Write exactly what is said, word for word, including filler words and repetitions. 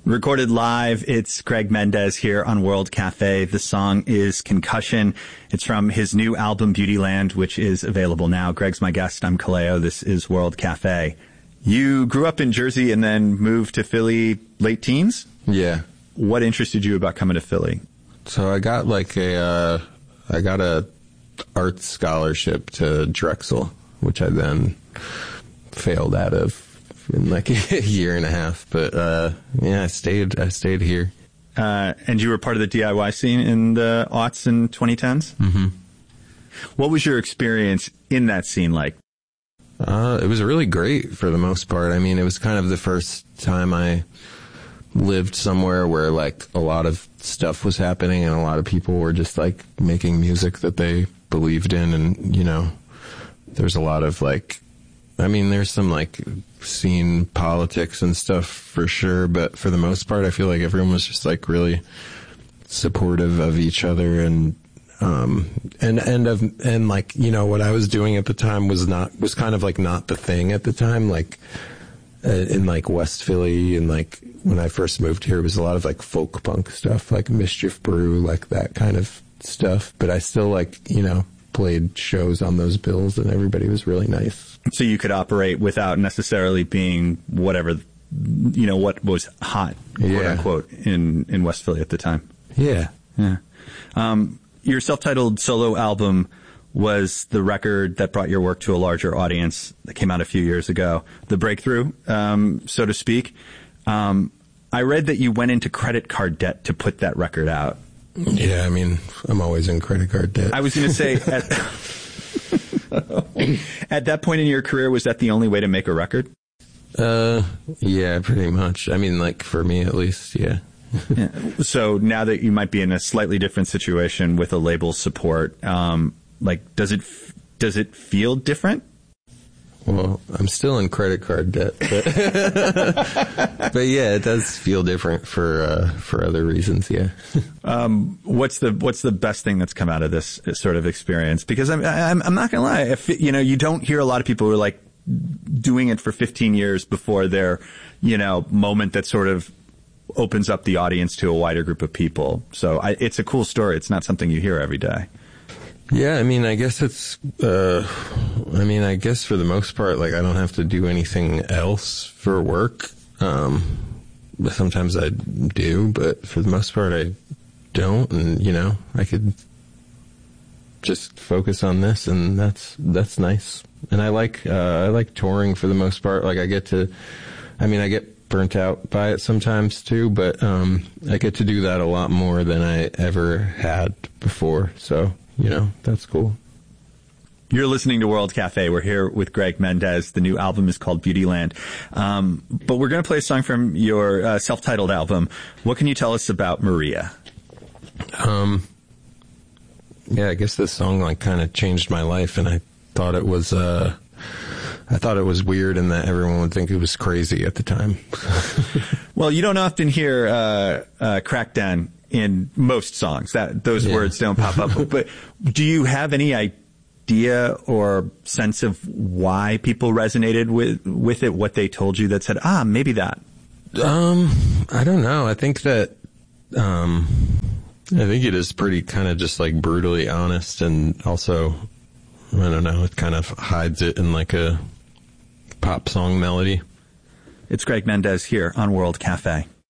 Recorded live, it's Greg Mendez here on World Cafe. The song is Concussion. It's from his new album, Beautyland, which is available now. Greg's my guest. I'm Kaleo. This is World Cafe. You grew up in Jersey and then moved to Philly late teens? Yeah. What interested you about coming to Philly? So I got like a, uh, I got a art scholarship to Drexel, which I then failed out of in like a year and a half, but uh yeah, I stayed. I stayed here. Uh, and you were part of the D I Y scene in the aughts and twenty tens. Mm-hmm. What was your experience in that scene like? Uh, it was really great for the most part. I mean, it was kind of the first time I lived somewhere where like a lot of stuff was happening and a lot of people were just like making music that they believed in, and you know, there's a lot of like. I mean, there's some, like, scene politics and stuff for sure, but for the most part, I feel like everyone was just, like, really supportive of each other, and, um, and, and, of, and, like, you know, what I was doing at the time was not, was kind of, like, not the thing at the time, like, uh, in, like, West Philly, and, like, when I first moved here, it was a lot of, like, folk punk stuff, like Mischief Brew, like, that kind of stuff, but I still, like, you know, played shows on those bills, and everybody was really nice. So you could operate without necessarily being whatever, you know, what was hot, quote yeah. unquote, in, in West Philly at the time. Yeah. Yeah. Um, your self-titled solo album was the record that brought your work to a larger audience that came out a few years ago. The breakthrough, um, so to speak. Um, I read that you went into credit card debt to put that record out. Yeah, I mean, I'm always in credit card debt. I was going to say, at, at that point in your career, was that the only way to make a record? Uh, yeah, pretty much. I mean, like, for me at least, yeah. Yeah. So now that you might be in a slightly different situation with a label support, um, like, does it, does it feel different? Well, I'm still in credit card debt, but, but yeah, it does feel different for, uh, for other reasons. Yeah. Um, what's the, what's the best thing that's come out of this sort of experience? Because I'm, I'm, I'm not gonna lie. If, you know, you don't hear a lot of people who are like doing it for fifteen years before their, you know, moment that sort of opens up the audience to a wider group of people. So I, it's a cool story. It's not something you hear every day. Yeah, I mean, I guess it's, uh, I mean, I guess for the most part, like, I don't have to do anything else for work. Um, sometimes I do, but for the most part, I don't. And, you know, I could just focus on this, and that's, that's nice. And I like, uh, I like touring for the most part. Like, I get to, I mean, I get burnt out by it sometimes too, but, um, I get to do that a lot more than I ever had before. So, you know, that's cool. You're listening to World Cafe. We're here with Greg Mendez. The new album is called Beautyland. Um, but we're going to play a song from your uh, self-titled album. What can you tell us about Maria? Um, yeah, I guess this song like kind of changed my life, and I thought it was, uh, I thought it was weird and that everyone would think it was crazy at the time. Well, you don't often hear, uh, uh, Crackdown in most songs. That those yeah. words don't pop up. But do you have any idea or sense of why people resonated with with it? What they told you that said, ah, maybe that. Um, I don't know. I think that um, I think it is pretty kind of just like brutally honest, and also I don't know. It kind of hides it in like a pop song melody. It's Greg Mendez here on World Cafe.